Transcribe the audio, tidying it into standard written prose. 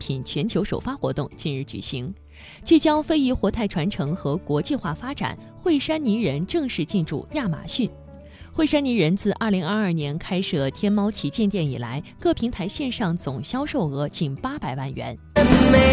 品全球首发活动近日举行，聚焦非遗活态传承和国际化发展，惠山泥人正式进驻亚马逊。惠山泥人自2022年开设天猫旗舰店以来，各平台线上总销售额近800万元。